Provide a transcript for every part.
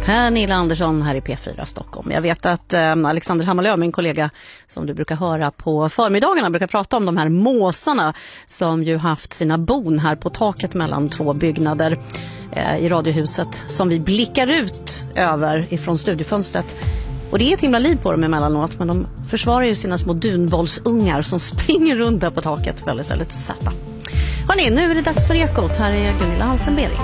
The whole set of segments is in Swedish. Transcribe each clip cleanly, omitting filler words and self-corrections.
Pernilla Andersson här i P4 Stockholm. Jag vet att Alexander Hammarlöv, min kollega som du brukar höra på förmiddagarna, brukar prata om de här måsarna som ju haft sina bon här på taket mellan två byggnader i radiohuset som vi blickar ut över ifrån studiofönstret. Och det är ett himla liv på dem emellanåt, men de försvarar ju sina små dunbollsungar som springer runt där på taket, väldigt, väldigt söta. Hörrni, nu är det dags för Ekot. Här är Gunilla Hansenberg.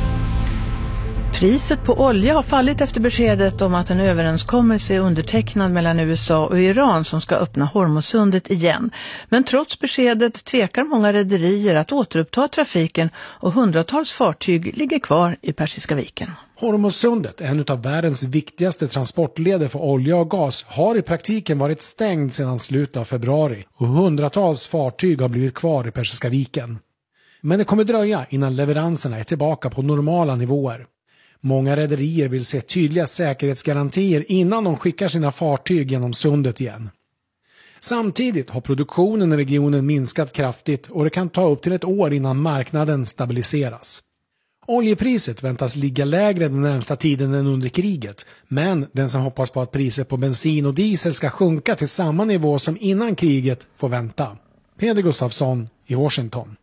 Priset på olja har fallit efter beskedet om att en överenskommelse är undertecknad mellan USA och Iran som ska öppna Hormuzsundet igen. Men trots beskedet tvekar många rederier att återuppta trafiken och hundratals fartyg ligger kvar i Persiska viken. Hormuzsundet, en av världens viktigaste transportleder för olja och gas, har i praktiken varit stängd sedan slutet av februari och hundratals fartyg har blivit kvar i Persiska viken. Men det kommer dröja innan leveranserna är tillbaka på normala nivåer. Många rederier vill se tydliga säkerhetsgarantier innan de skickar sina fartyg genom sundet igen. Samtidigt har produktionen i regionen minskat kraftigt och det kan ta upp till ett år innan marknaden stabiliseras. Oljepriset väntas ligga lägre den närmsta tiden än under kriget, men den som hoppas på att priset på bensin och diesel ska sjunka till samma nivå som innan kriget får vänta. Peder Gustafsson i Washington.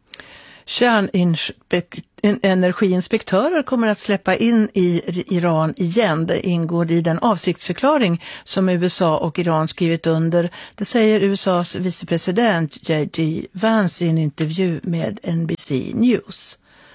Energiinspektörer kommer att släppa in i Iran igen. Det ingår i den avsiktsförklaring som USA och Iran skrivit under. Det säger USAs vicepresident J.D. Vance i en intervju med NBC News.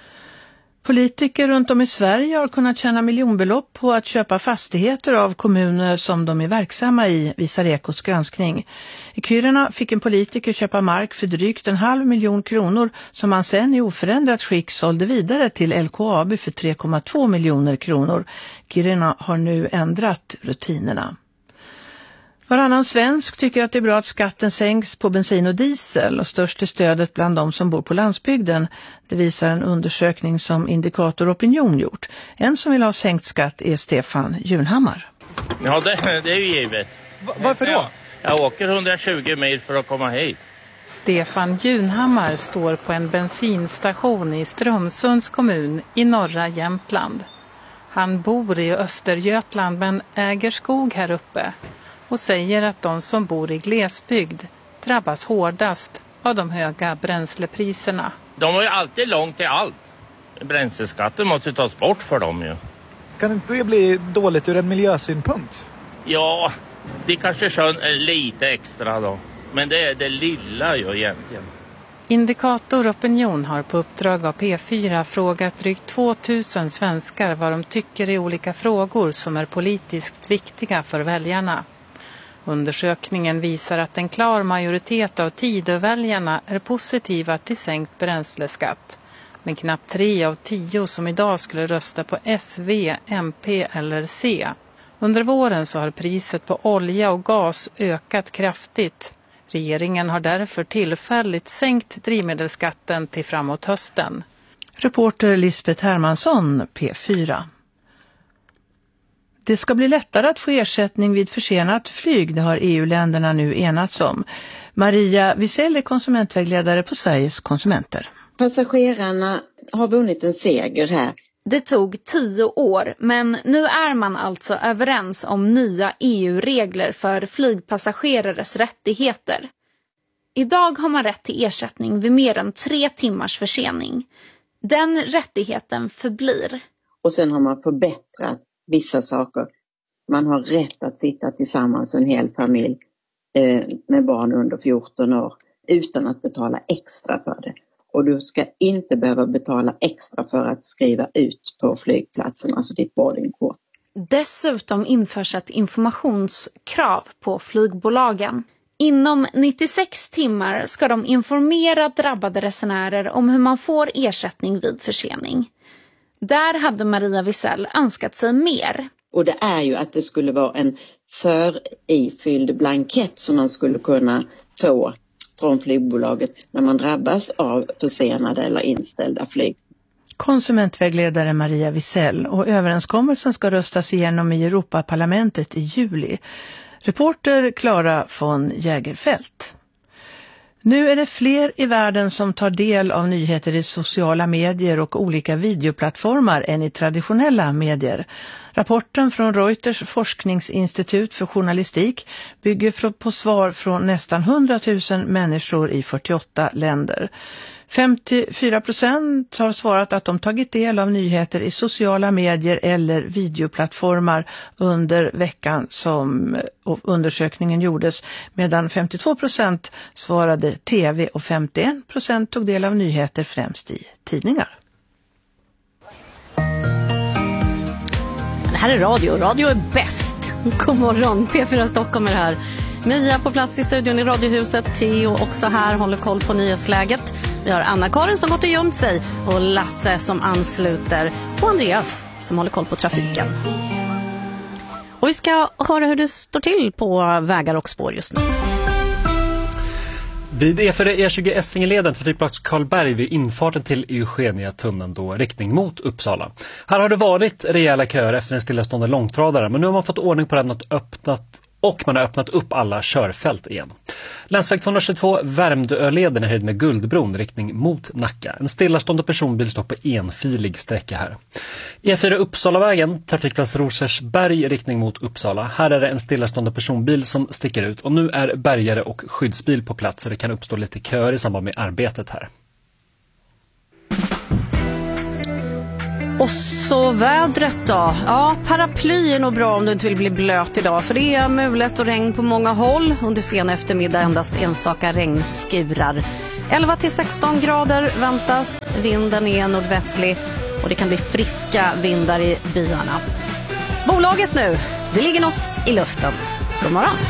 Politiker runt om i Sverige har kunnat tjäna miljonbelopp på att köpa fastigheter av kommuner som de är verksamma i, visar Ekots granskning. I Kiruna fick en politiker köpa mark för drygt 500 000 kronor som han sen i oförändrat skick sålde vidare till LKAB för 3,2 miljoner kronor. Kiruna har nu ändrat rutinerna. Varannan svensk tycker att det är bra att skatten sänks på bensin och diesel och störst är stödet bland de som bor på landsbygden. Det visar en undersökning som Indikator Opinion gjort. En som vill ha sänkt skatt är Stefan Junhammar. Ja, det är ju givet. Varför då? Jag åker 120 mil för att komma hit. Stefan Junhammar står på en bensinstation i Strömsunds kommun i norra Jämtland. Han bor i Östergötland men äger skog här uppe. Och säger att de som bor i glesbygd drabbas hårdast av de höga bränslepriserna. De har ju alltid långt till allt. Bränsleskatten måste tas bort för dem ju. Kan inte det bli dåligt ur en miljösynpunkt? Ja, det kanske kör lite extra då. Men det är det lilla ju egentligen. Indikator Opinion har på uppdrag av P4 frågat drygt 2000 svenskar vad de tycker i olika frågor som är politiskt viktiga för väljarna. Undersökningen visar att en klar majoritet av Tidöväljarna är positiva till sänkt bränsleskatt. Men knappt 3 av 10 som idag skulle rösta på SV, MP eller C. Under våren så har priset på olja och gas ökat kraftigt. Regeringen har därför tillfälligt sänkt drivmedelsskatten till framåt hösten. Reporter Lisbeth Hermansson, P4. Det ska bli lättare att få ersättning vid försenat flyg, det har EU-länderna nu enats om. Maria Wisell är konsumentvägledare på Sveriges konsumenter. Passagerarna har vunnit en seger här. Det tog 10 år, men nu är man alltså överens om nya EU-regler för flygpassagerares rättigheter. Idag har man rätt till ersättning vid mer än 3 timmars försening. Den rättigheten förblir. Och sen har man förbättrat vissa saker. Man har rätt att sitta tillsammans en hel familj med barn under 14 år utan att betala extra för det. Och du ska inte behöva betala extra för att skriva ut på flygplatsen, alltså ditt boardingkort. Dessutom införs ett informationskrav på flygbolagen. Inom 96 timmar ska de informera drabbade resenärer om hur man får ersättning vid försening. Där hade Maria Wisell önskat sig mer. Och det är ju att det skulle vara en förifylld blankett som man skulle kunna få från flygbolaget när man drabbas av försenade eller inställda flyg. Konsumentvägledare Maria Wisell, och överenskommelsen ska röstas igenom i Europaparlamentet i juli. Reporter Clara von Jägerfelt. Nu är det fler i världen som tar del av nyheter i sociala medier och olika videoplattformar än i traditionella medier. Rapporten från Reuters forskningsinstitut för journalistik bygger på svar från nästan 100 000 människor i 48 länder. 54% har svarat att de tagit del av nyheter i sociala medier eller videoplattformar under veckan som undersökningen gjordes, medan 52% svarade tv och 51% tog del av nyheter främst i tidningar. Det här är radio. Radio är bäst. God morgon, P4 Stockholm är här. Mia på plats i studion i Radiohuset. Theo också här, håller koll på nyhetsläget. Vi har Anna-Karin som gått och gömt sig och Lasse som ansluter och Andreas som håller koll på trafiken. Och vi ska höra hur det står till på vägar och spår just nu. Vid E20 Essingeleden trafikplats Karlberg vid infarten till Eugenia-tunneln då riktning mot Uppsala. Här har det varit rejäla köer efter en stillastående långtradare, men nu har man fått ordning på den och man har öppnat upp alla körfält igen. Länsväg 222 Värmdöleden är höjd med Guldbron riktning mot Nacka. En stillastående personbil står på enfilig sträcka här. E4 Uppsalavägen, trafikplats Rosersberg riktning mot Uppsala. Här är det en stillastående personbil som sticker ut och nu är bärgare och skyddsbil på plats så det kan uppstå lite köer i samband med arbetet här. Och så vädret då. Ja, paraply är nog bra om du inte vill bli blöt idag. För det är mulet och regn på många håll. Under sen eftermiddag endast enstaka regnskurar. 11-16 grader väntas. Vinden är nordvästlig och det kan bli friska vindar i byarna. Bolaget nu, det ligger något i luften. God morgon.